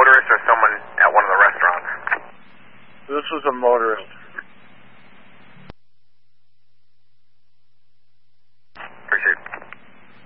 motorist or someone at one of the restaurants? This was a motorist.